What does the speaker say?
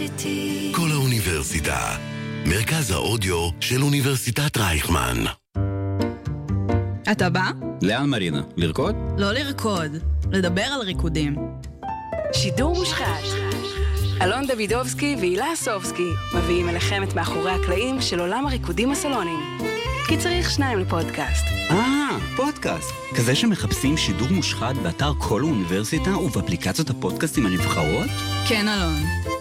כל האוניברסיטה, מרכז האודיו של אוניברסיטת רייכמן. אתה בא? לאן מרינה? לרקוד? לא לרקוד, לדבר על ריקודים. שידור מושחת. אלון דוידובסקי והילה סובסקי מביאים אליכם את מאחורי הקלעים של עולם הריקודים הסלוניים. כי צריך שניים לפודקאסט. פודקאסט. כזה שמחפשים שידור מושחת באתר כל האוניברסיטה ובאפליקציות הפודקאסטים הנבחרות? כן, אלון.